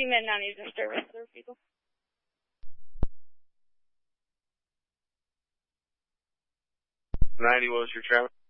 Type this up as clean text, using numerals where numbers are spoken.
Seaman 90 disturbance there, people. 90, what was your traffic?